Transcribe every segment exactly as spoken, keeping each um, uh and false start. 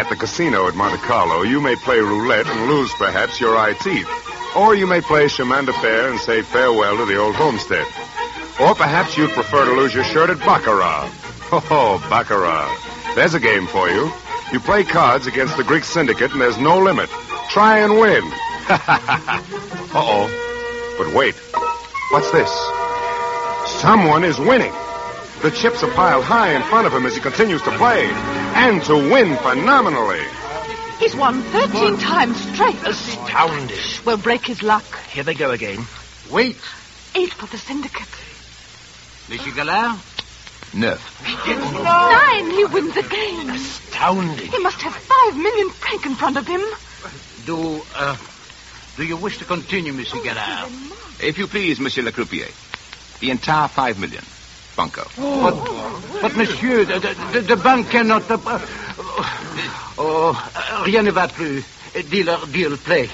At the casino at Monte Carlo, you may play roulette and lose, perhaps, your eye teeth. Or you may play chemin de fer and say farewell to the old homestead. Or perhaps you'd prefer to lose your shirt at Baccarat. Oh, Baccarat. There's a game for you. You play cards against the Greek syndicate, and there's no limit. Try and win. Uh-oh. But wait. What's this? Someone is winning. The chips are piled high in front of him as he continues to play. And to win phenomenally. He's won thirteen times straight. Astounding. We'll break his luck. Here they go again. Wait. Eight for the syndicate. Monsieur Gallard? No. Nine. He wins again. Astounding. He must have five million francs in front of him. Do, uh, do you wish to continue, Monsieur Gallard? If you please, Monsieur le Croupier. The entire five million. Bunko. Oh. But, but, monsieur, the, the, the bank cannot... Uh, oh, rien ne va plus. Dealer, deal, play.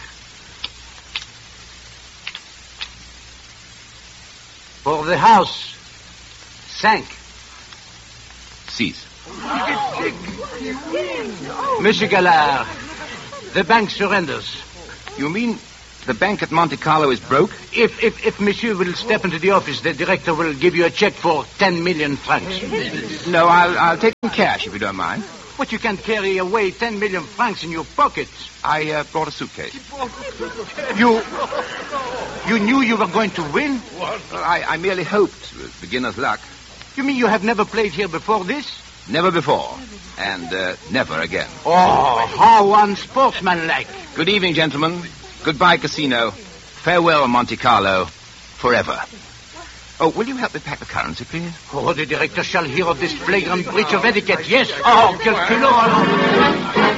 For the house, cinq. Six. Monsieur Gallard, the bank surrenders. You mean the bank at Monte Carlo is broke? If, if, if monsieur will step into the office, the director will give you a check for ten million francs. No, I'll, I'll take cash if you don't mind. But you can't carry away ten million francs in your pocket. I uh, brought a suitcase. You... You knew you were going to win? Well, I, I merely hoped. With beginner's luck. You mean you have never played here before this? Never before. And uh, never again. Oh, how unsportsmanlike. Good evening, gentlemen. Goodbye, casino. Farewell, Monte Carlo. Forever. Oh, will you help me pack the currency, please? Oh, the director shall hear of this flagrant breach of etiquette, yes. Oh, quel culot.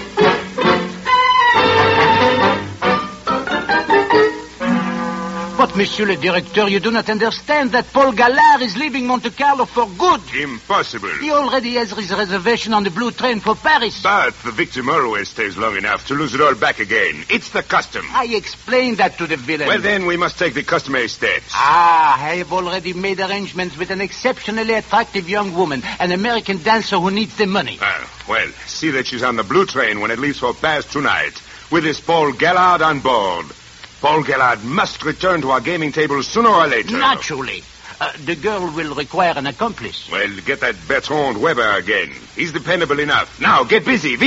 But, monsieur le directeur, you do not understand that Paul Gallard is leaving Monte Carlo for good. Impossible. He already has his reservation on the blue train for Paris. But the victim always stays long enough to lose it all back again. It's the custom. I explained that to the villain. Well, then we must take the customary steps. Ah, I have already made arrangements with an exceptionally attractive young woman, an American dancer who needs the money. Ah, well, see that she's on the blue train when it leaves for Paris tonight, with this Paul Gallard on board. Paul Gallard must return to our gaming table sooner or later. Naturally. Uh, the girl will require an accomplice. Well, get that Bertrand Weber again. He's dependable enough. Now, get busy.